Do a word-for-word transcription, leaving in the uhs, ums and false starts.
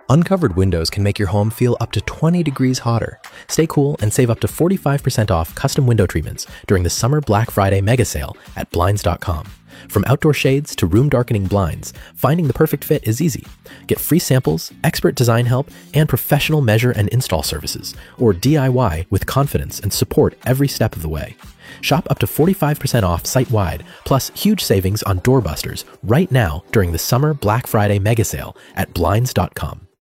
Uncovered windows can make your home feel up to twenty degrees hotter. Stay cool and save up to forty-five percent off custom window treatments during the summer Black Friday mega sale at Blinds dot com. From outdoor shades to room darkening blinds, finding the perfect fit is easy. Get free samples, expert design help, and professional measure and install services, or D I Y with confidence and support every step of the way. Shop up to forty-five percent off site-wide, plus huge savings on doorbusters right now during the summer Black Friday mega sale at Blinds dot com.